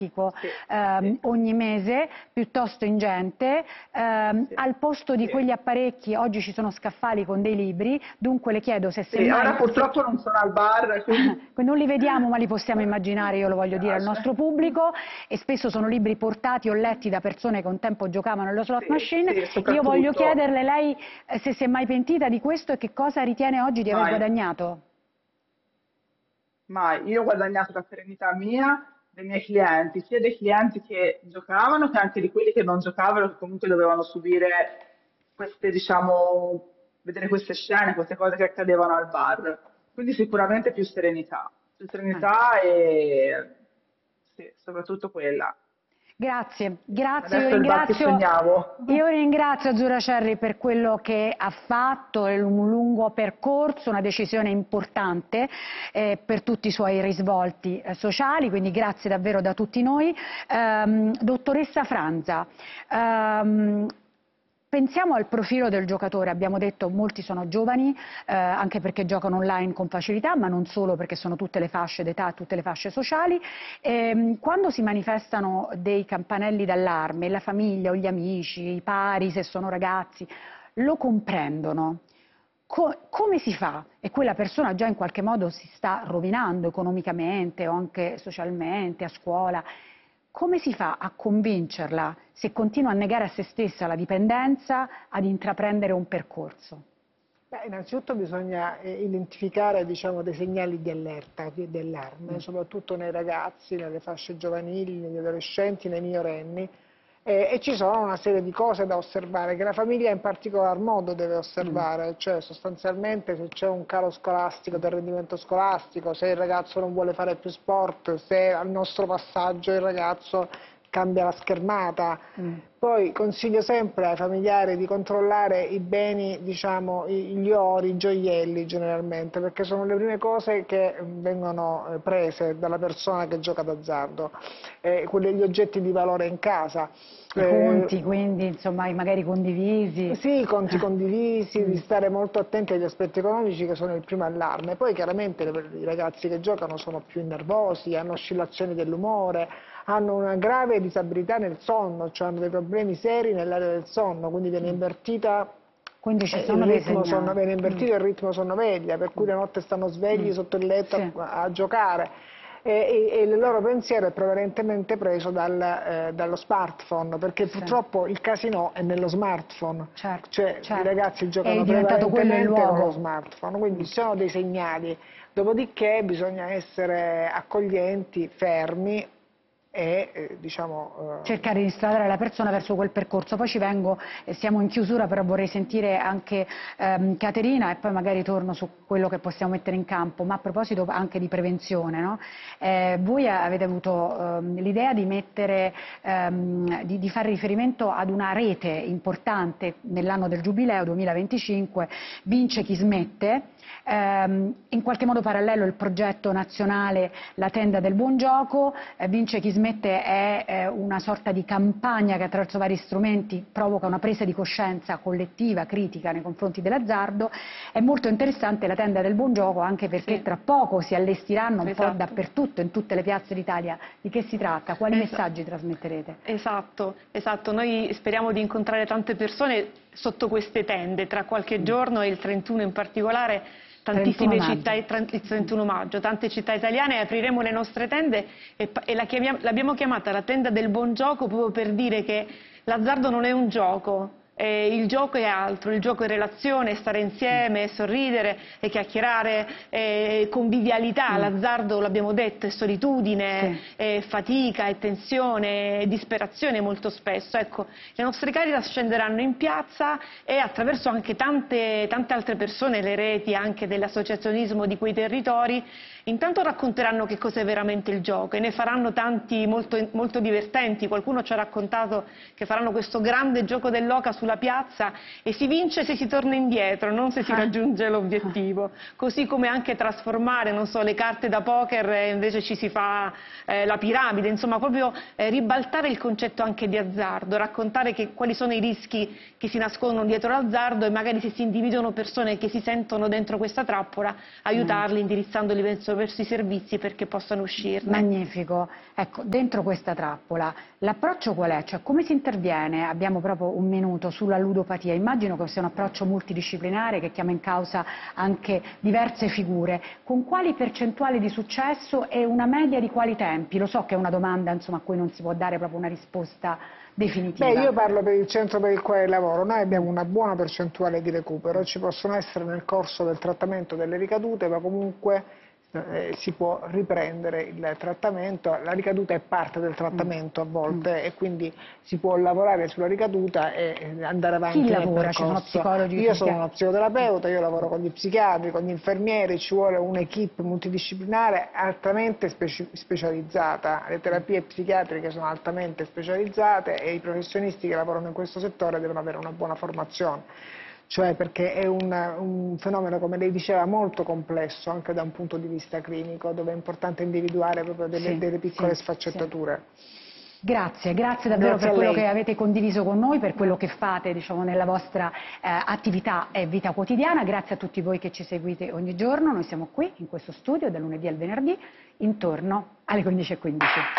sì, ogni mese, piuttosto ingente, al posto di quegli apparecchi oggi ci sono scaffali con dei libri, dunque le chiedo se semmai... ora purtroppo non sono al bar, quindi... Non li vediamo ma li possiamo immaginare, io lo voglio dire al nostro pubblico, e spesso sono libri portati o letti da persone che un tempo giocavano alle slot machine. Io voglio chiederle lei se si è mai pentita di questo e che cosa ritiene oggi di aver guadagnato. Ma io ho guadagnato la serenità mia, dei miei clienti, sia dei clienti che giocavano che anche di quelli che non giocavano, che comunque dovevano subire queste, diciamo, vedere queste scene, queste cose che accadevano al bar. Quindi sicuramente più serenità e sì, soprattutto quella. Grazie, io ringrazio Azzurra Cerri per quello che ha fatto, è un lungo percorso, una decisione importante per tutti i suoi risvolti sociali, quindi grazie davvero da tutti noi. Dottoressa Franza, pensiamo al profilo del giocatore, abbiamo detto molti sono giovani, anche perché giocano online con facilità, ma non solo, perché sono tutte le fasce d'età, tutte le fasce sociali. Quando si manifestano dei campanelli d'allarme, la famiglia o gli amici, i pari se sono ragazzi, lo comprendono. Come si fa? E quella persona già in qualche modo si sta rovinando economicamente o anche socialmente, a scuola. Come si fa a convincerla, se continua a negare a se stessa la dipendenza, ad intraprendere un percorso? Beh, innanzitutto bisogna identificare, diciamo, dei segnali di allerta, di allarme, soprattutto nei ragazzi, nelle fasce giovanili, negli adolescenti, nei minorenni. E ci sono una serie di cose da osservare, che la famiglia in particolar modo deve osservare, cioè sostanzialmente se c'è un calo scolastico, del rendimento scolastico, se il ragazzo non vuole fare più sport, se al nostro passaggio il ragazzo cambia la schermata. Poi consiglio sempre ai familiari di controllare i beni, diciamo, gli ori, i gioielli generalmente, perché sono le prime cose che vengono prese dalla persona che gioca d'azzardo, gli oggetti di valore in casa. I conti, quindi, insomma, magari condivisi. Sì, i conti condivisi, di stare molto attenti agli aspetti economici che sono il primo allarme. Poi chiaramente i ragazzi che giocano sono più nervosi, hanno oscillazioni dell'umore, hanno una grave disabilità nel sonno, cioè hanno dei problemi seri nell'area del sonno, quindi viene invertita Quindi ci sono dei segnali. viene invertito il ritmo sonno-veglia, per cui la notte stanno svegli sotto il letto a giocare. E il loro pensiero è prevalentemente preso dallo smartphone, perché purtroppo il casinò è nello smartphone, cioè i ragazzi giocano prevalentemente con lo smartphone, quindi ci sono dei segnali, dopodiché bisogna essere accoglienti, fermi e cercare di instradare la persona verso quel percorso. Poi ci vengo, siamo in chiusura, però vorrei sentire anche Caterina e poi magari torno su quello che possiamo mettere in campo, ma a proposito anche di prevenzione, no? Voi avete avuto l'idea di mettere, di fare riferimento ad una rete importante nell'anno del Giubileo 2025, Vince chi smette, in qualche modo parallelo il progetto nazionale La Tenda del Buon Gioco. Vince chi smette è una sorta di campagna che attraverso vari strumenti provoca una presa di coscienza collettiva, critica nei confronti dell'azzardo. È molto interessante La Tenda del Buon Gioco anche perché tra poco si allestiranno un po' dappertutto, in tutte le piazze d'Italia. Di che si tratta? Quali messaggi trasmetterete? Esatto, noi speriamo di incontrare tante persone sotto queste tende, tra qualche giorno e il 31 in particolare. Tantissime città, il 31 maggio, tante città italiane, apriremo le nostre tende e l'abbiamo chiamata la tenda del buon gioco proprio per dire che l'azzardo non è un gioco, il gioco è altro, il gioco è relazione, stare insieme, sorridere, chiacchierare, convivialità. L'azzardo, l'abbiamo detto, è solitudine, è fatica, è tensione, è disperazione molto spesso. Ecco, le nostre Caritas scenderanno in piazza e attraverso anche tante altre persone, le reti anche dell'associazionismo di quei territori, intanto racconteranno che cos'è veramente il gioco e ne faranno tanti molto divertenti. Qualcuno ci ha raccontato che faranno questo grande gioco dell'oca sulla sulla piazza e si vince se si torna indietro, non se si raggiunge l'obiettivo. Così come anche trasformare, non so, le carte da poker e invece ci si fa la piramide, insomma proprio ribaltare il concetto anche di azzardo, raccontare quali sono i rischi che si nascondono dietro l'azzardo e magari se si individuano persone che si sentono dentro questa trappola, aiutarli indirizzandoli verso i servizi perché possano uscirne. Magnifico. Ecco, dentro questa trappola l'approccio qual è? Cioè come si interviene? Abbiamo proprio un minuto sulla ludopatia. Immagino che sia un approccio multidisciplinare che chiama in causa anche diverse figure. Con quali percentuali di successo e una media di quali tempi? Lo so che è una domanda, insomma, a cui non si può dare proprio una risposta definitiva. Beh, io parlo per il centro per il quale lavoro. Noi abbiamo una buona percentuale di recupero, ci possono essere nel corso del trattamento delle ricadute, ma comunque si può riprendere il trattamento. La ricaduta è parte del trattamento a volte e quindi si può lavorare sulla ricaduta e andare avanti nel percorso. Ci sono psicologi? Io sono uno psicoterapeuta, io lavoro con gli psichiatri, con gli infermieri, ci vuole un'equipe multidisciplinare altamente specializzata. Le terapie psichiatriche sono altamente specializzate e i professionisti che lavorano in questo settore devono avere una buona formazione. Cioè perché è un fenomeno, come lei diceva, molto complesso anche da un punto di vista clinico, dove è importante individuare proprio delle piccole sfaccettature. Grazie davvero per quello che avete condiviso con noi, per quello che fate, diciamo, nella vostra attività e vita quotidiana. Grazie a tutti voi che ci seguite ogni giorno. Noi siamo qui in questo studio dal lunedì al venerdì intorno alle 15:15.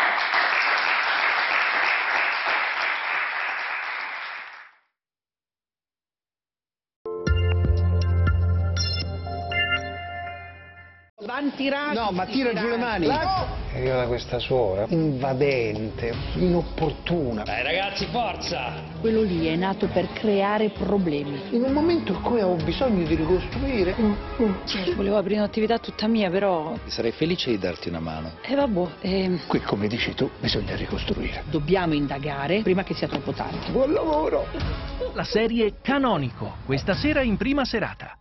No, ma tira giù le mani. È arrivata questa suora, invadente, inopportuna. Dai ragazzi, forza! Quello lì è nato per creare problemi. In un momento in cui avevo bisogno di ricostruire. Volevo aprire un'attività tutta mia, però... Sarei felice di darti una mano. Qui, come dici tu, bisogna ricostruire. Dobbiamo indagare prima che sia troppo tardi. Buon lavoro! La serie Canonico, questa sera in prima serata.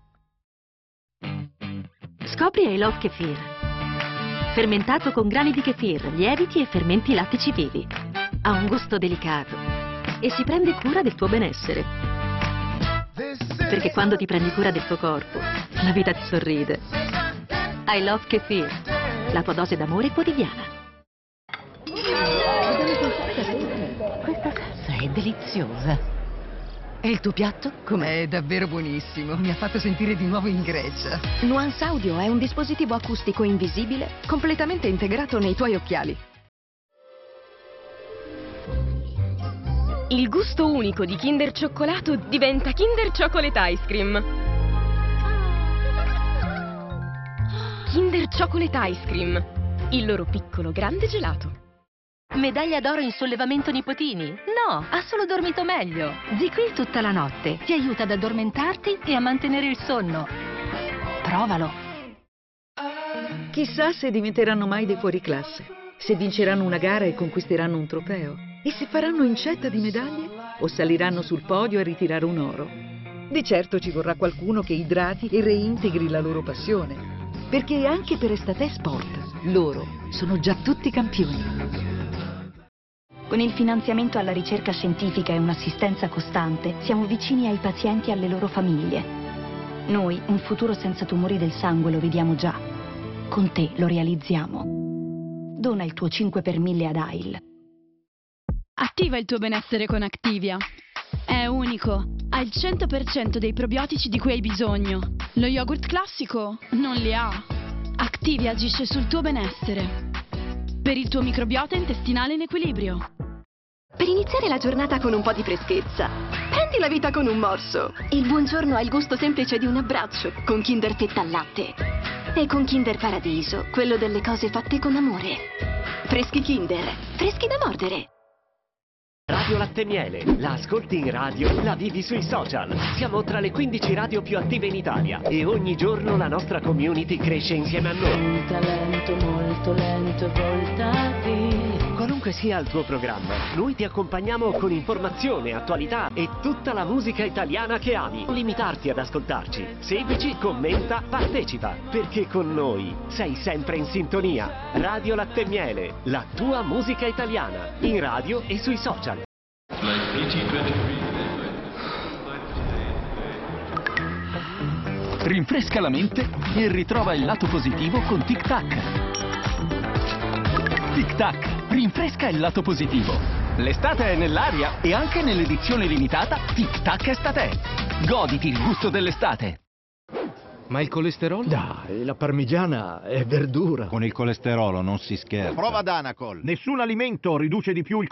Scopri I Love Kefir. Fermentato con grani di kefir, lieviti e fermenti lattici vivi. Ha un gusto delicato e si prende cura del tuo benessere. Perché quando ti prendi cura del tuo corpo, la vita ti sorride. I Love Kefir, la tua dose d'amore quotidiana. Questa salsa è deliziosa. E il tuo piatto? Com'è davvero buonissimo, mi ha fatto sentire di nuovo in Grecia. Nuance Audio è un dispositivo acustico invisibile completamente integrato nei tuoi occhiali. Il gusto unico di Kinder Cioccolato diventa Kinder Chocolate Ice Cream. Kinder Chocolate Ice Cream, il loro piccolo grande gelato. Medaglia d'oro in sollevamento nipotini? No, ha solo dormito meglio. ZzzQuil tutta la notte ti aiuta ad addormentarti e a mantenere il sonno. Provalo. Chissà se diventeranno mai dei fuoriclasse, se vinceranno una gara e conquisteranno un trofeo, e se faranno incetta di medaglie o saliranno sul podio a ritirare un oro. Di certo ci vorrà qualcuno che idrati e reintegri la loro passione, perché anche per Estate Sport loro sono già tutti campioni. Con il finanziamento alla ricerca scientifica e un'assistenza costante, siamo vicini ai pazienti e alle loro famiglie. Noi un futuro senza tumori del sangue lo vediamo già. Con te lo realizziamo. Dona il tuo 5 per 1000 ad AIL. Attiva il tuo benessere con Activia. È unico, ha il 100% dei probiotici di cui hai bisogno. Lo yogurt classico non li ha. Activia agisce sul tuo benessere. Per il tuo microbiota intestinale in equilibrio. Per iniziare la giornata con un po' di freschezza, prendi la vita con un morso. Il buongiorno ha il gusto semplice di un abbraccio, con Kinder Fetta al latte. E con Kinder Paradiso, quello delle cose fatte con amore. Freschi Kinder, freschi da mordere. Radio Latte Miele, la ascolti in radio, la vivi sui social. Siamo tra le 15 radio più attive in Italia e ogni giorno la nostra community cresce insieme a noi. Un talento molto lento e voltati. Qualunque sia il tuo programma, noi ti accompagniamo con informazione, attualità e tutta la musica italiana che ami. Non limitarti ad ascoltarci. Seguici, commenta, partecipa, perché con noi sei sempre in sintonia. Radio Latte Miele, la tua musica italiana, in radio e sui social. Rinfresca la mente e ritrova il lato positivo con Tic Tac. Tic Tac, rinfresca il lato positivo. L'estate è nell'aria e anche nell'edizione limitata Tic Tac Estate. Goditi il gusto dell'estate. Ma il colesterolo? Dai, la parmigiana è verdura. Con il colesterolo non si scherza. Prova Danacol. Nessun alimento riduce di più il